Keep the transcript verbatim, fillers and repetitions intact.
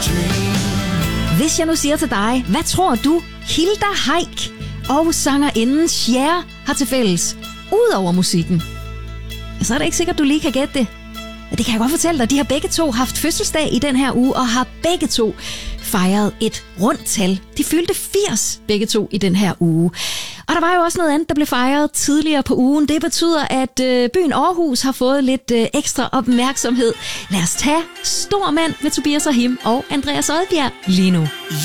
Hvis jeg nu siger til dig, hvad tror du, Hilda Heick og sangerinden Cher har til fælles, udover musikken? Så er det ikke sikkert, du lige kan gætte det. Det kan jeg godt fortælle dig. De har begge to haft fødselsdag i den her uge, og har begge to fejret et rundt tal. De fyldte firs begge to i den her uge. Og der var jo også noget andet, der blev fejret tidligere på ugen. Det betyder, at øh, byen Aarhus har fået lidt øh, ekstra opmærksomhed. Lad os tage Stor Mand med Tobias Rahim og Andreas Odbjerg lige nu.